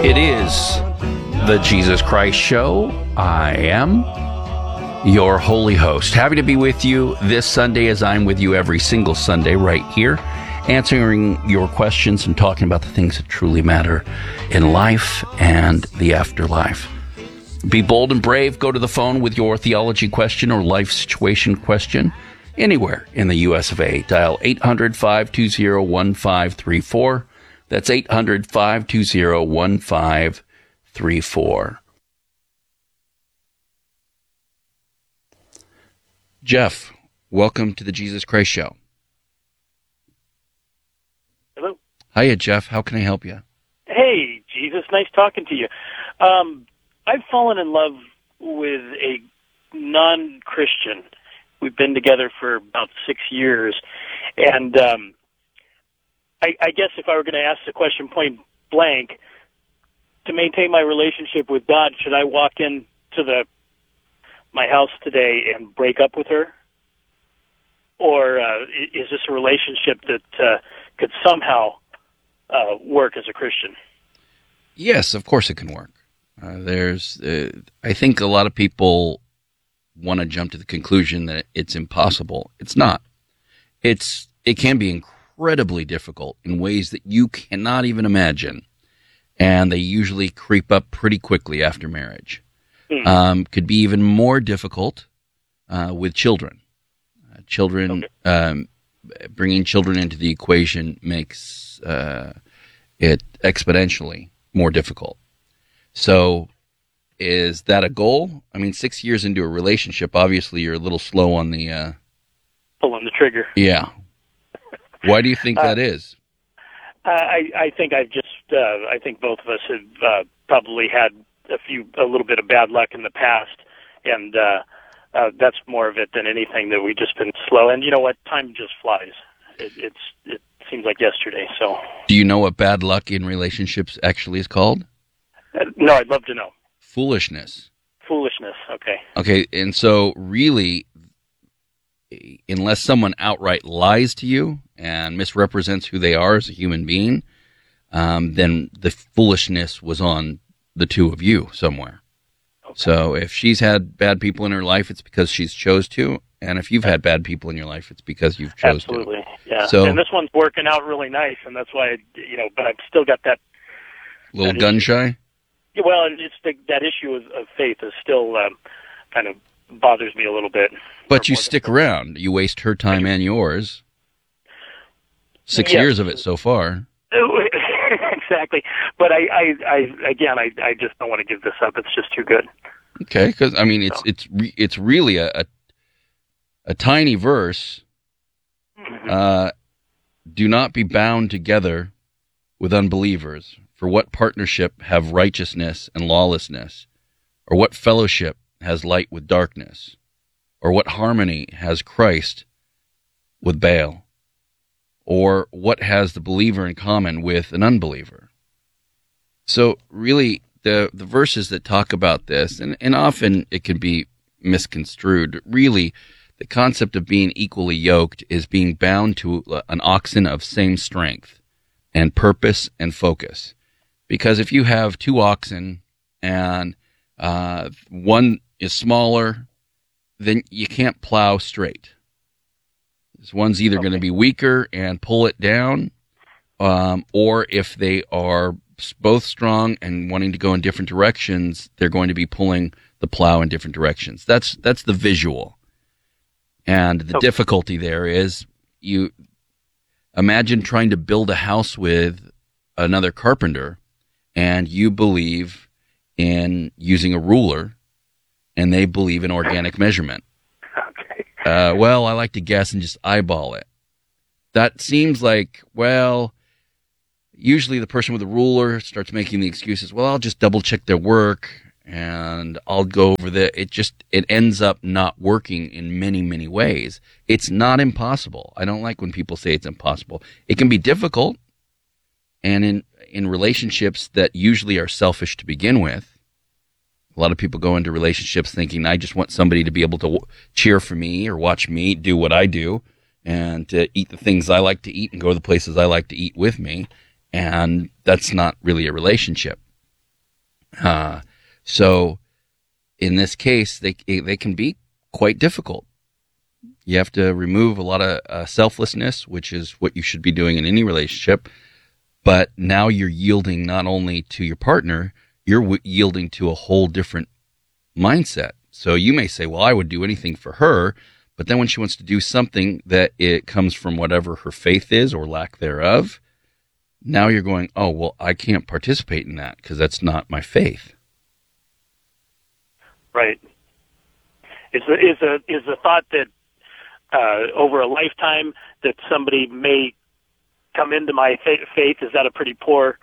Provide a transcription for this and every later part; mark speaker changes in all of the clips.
Speaker 1: It is the Jesus Christ Show. I am your holy host. Happy to be with you this Sunday, as I'm with you every single Sunday right here, answering your questions and talking about the things that truly matter in life and the afterlife. Be bold and brave. Go to the phone with your theology question or life situation question anywhere in the U.S. of A. Dial 800-520-1534. That's 800-520-1534. Jeff, welcome to the Jesus Christ Show.
Speaker 2: Hello.
Speaker 1: Hiya, Jeff. How can I help you?
Speaker 2: Hey, Jesus. Nice talking to you. I've fallen in love with a non-Christian. We've been together for about 6 years. And I guess if I were going to ask the question point blank, to maintain my relationship with God, should I walk into my house today and break up with her? Or is this a relationship that could somehow work as a Christian?
Speaker 1: Yes, of course it can work. I think a lot of people want to jump to the conclusion that it's impossible. It's not. It can be incredibly difficult in ways that you cannot even imagine, and they usually creep up pretty quickly after marriage. Could be even more difficult with children. Bringing children into the equation makes it exponentially more difficult. So is that a goal? I mean, 6 years into a relationship, obviously you're a little slow on the...
Speaker 2: pulling the trigger.
Speaker 1: Yeah. Why do you think that is?
Speaker 2: I think I think both of us have probably had a little bit of bad luck in the past, and that's more of it than anything, that we've just been slow. And you know what? Time just flies. It seems like yesterday. So. Do
Speaker 1: you know what bad luck in relationships actually is called?
Speaker 2: No, I'd love to know.
Speaker 1: Foolishness.
Speaker 2: Foolishness, okay.
Speaker 1: Okay, and so really, unless someone outright lies to you and misrepresents who they are as a human being, then the foolishness was on the two of you somewhere. Okay. So if she's had bad people in her life, it's because she's chose to, and if you've had bad people in your life, it's because you've chose to.
Speaker 2: Absolutely, yeah.
Speaker 1: So,
Speaker 2: and this one's working out really nice, and that's why, but I've still got that...
Speaker 1: Little gun shy?
Speaker 2: Well, it's that issue of faith is still kind of bothers me a little bit.
Speaker 1: But you stick around. You waste her time and yours. 6 years of it so far.
Speaker 2: Exactly. But I just don't want to give this up. It's just too good.
Speaker 1: Okay, because I mean, it's really a tiny verse. Mm-hmm. Do not be bound together with unbelievers. For what partnership have righteousness and lawlessness? Or what fellowship has light with darkness? Or what harmony has Christ with Baal? Or what has the believer in common with an unbeliever? So really, the verses that talk about this, and often it can be misconstrued, really the concept of being equally yoked is being bound to an oxen of same strength and purpose and focus. Because if you have two oxen and one is smaller, then you can't plow straight. This one's either going to be weaker and pull it down, or if they are both strong and wanting to go in different directions, they're going to be pulling the plow in different directions. That's the visual. And the difficulty there is, you imagine trying to build a house with another carpenter, and you believe in using a ruler, and they believe in organic measurement.
Speaker 2: Okay.
Speaker 1: Well, I like to guess and just eyeball it. That seems like, well, usually the person with the ruler starts making the excuses, well, I'll just double check their work, and I'll go over it ends up not working in many, many ways. It's not impossible. I don't like when people say it's impossible. It can be difficult, and in relationships that usually are selfish to begin with, a lot of people go into relationships thinking, I just want somebody to be able to cheer for me or watch me do what I do and to eat the things I like to eat and go to the places I like to eat with me. And that's not really a relationship. So in this case, they can be quite difficult. You have to remove a lot of selflessness, which is what you should be doing in any relationship. But now you're yielding not only to your partner, you're yielding to a whole different mindset. So you may say, well, I would do anything for her. But then when she wants to do something that it comes from whatever her faith is or lack thereof, now you're going, oh, well, I can't participate in that because that's not my faith.
Speaker 2: Right. Is the thought that over a lifetime that somebody may come into my faith, is that a pretty poor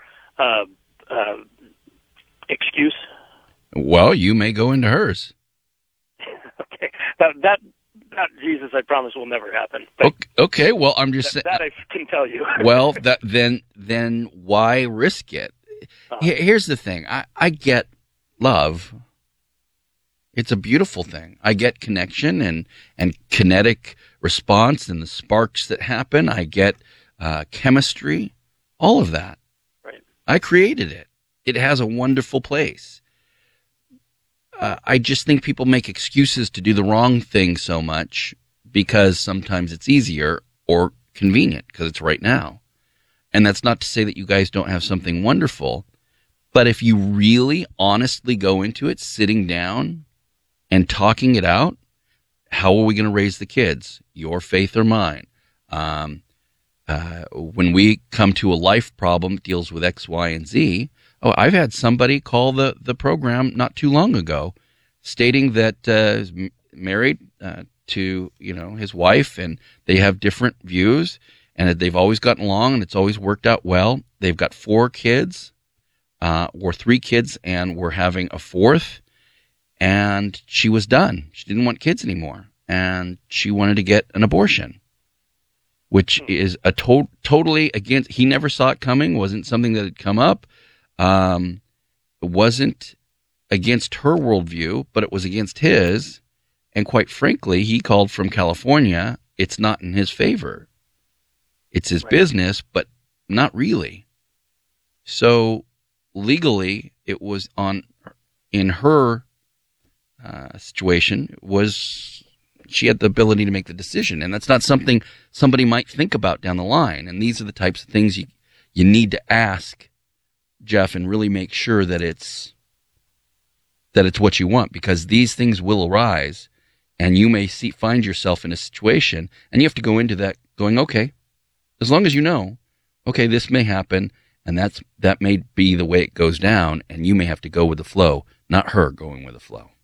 Speaker 2: excuse?
Speaker 1: Well, you may go into hers.
Speaker 2: Okay. That Jesus, I promise, will never happen.
Speaker 1: Okay. Well, I'm just saying
Speaker 2: that I can tell you.
Speaker 1: Well, then why risk it? Here's the thing. I get love. It's a beautiful thing. I get connection and kinetic response and the sparks that happen. I get chemistry, all of that.
Speaker 2: Right.
Speaker 1: I created it. It has a wonderful place. I just think people make excuses to do the wrong thing so much because sometimes it's easier or convenient because it's right now. And that's not to say that you guys don't have something wonderful, but if you really honestly go into it, sitting down and talking it out, how are we going to raise the kids? Your faith or mine? When we come to a life problem that deals with X, Y, and Z, I've had somebody call the program not too long ago, stating that is married to his wife, and they have different views, and that they've always gotten along, and it's always worked out well. They've got 4 kids, or 3 kids, and we're having a 4th. And she was done. She didn't want kids anymore, and she wanted to get an abortion, which is a totally against. He never saw it coming. Wasn't something that had come up. It wasn't against her worldview, but it was against his. And quite frankly, he called from California. It's not in his favor. It's his business, but not really. So legally, it was in her situation was she had the ability to make the decision, and that's not something somebody might think about down the line. And these are the types of things you need to ask, Jeff, and really make sure that it's what you want, because these things will arise, and you may find yourself in a situation, and you have to go into that going, okay, as long as you know, okay, this may happen, and that may be the way it goes down, and you may have to go with the flow, not her going with the flow.